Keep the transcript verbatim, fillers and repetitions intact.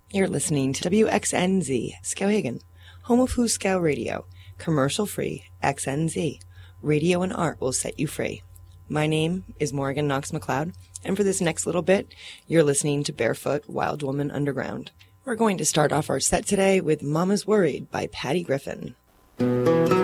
You're listening to W X N Z, Skowhegan, home of Fooskow Radio, commercial-free X N Z. Radio and art will set you free. My name is Morgan Knox McLeod, and for this next little bit, you're listening to Barefoot Wild Woman Underground. We're going to start off our set today with Mama's Worried by Patty Griffin.